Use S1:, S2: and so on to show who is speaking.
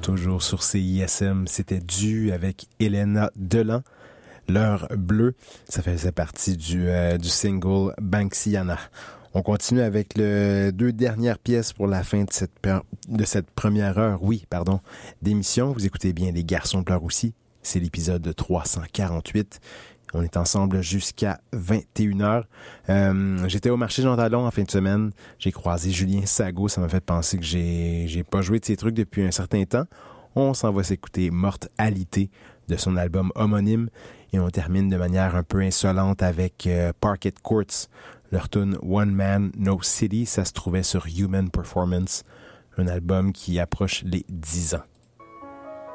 S1: Toujours sur CISM, c'était dû avec Elena Delan. L'heure bleue, ça faisait partie du single Banksiana. On continue avec les deux dernières pièces pour la fin de cette première heure, d'émission. Vous écoutez bien Les Garçons pleurent aussi. C'est l'épisode 348. On est ensemble jusqu'à 21h. J'étais au marché Jean Talon en fin de semaine. J'ai croisé Julien Sago. Ça m'a fait penser que j'ai pas joué de ces trucs depuis un certain temps. On s'en va s'écouter Morte Alité de son album homonyme. Et on termine de manière un peu insolente avec Parquet Courts. Leur tune One Man, No City. Ça se trouvait sur Human Performance. Un album qui approche les 10 ans.